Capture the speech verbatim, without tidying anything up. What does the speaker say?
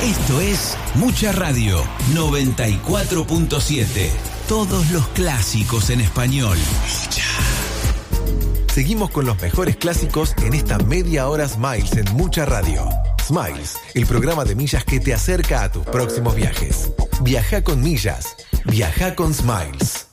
Esto es Mucha Radio noventa y cuatro punto siete. Todos los clásicos en español. Seguimos con los mejores clásicos en esta media hora Smiles en Mucha Radio. Smiles, el programa de millas que te acerca a tus próximos viajes. Viaja con millas. Viaja con Smiles.